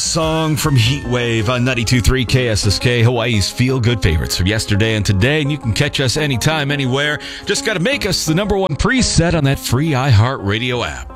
song from Heatwave on 92.3 KSSK, Hawaii's feel-good favorites from yesterday and today. And you can catch us anytime, anywhere. Just got to make us the number one preset on that free iHeartRadio app.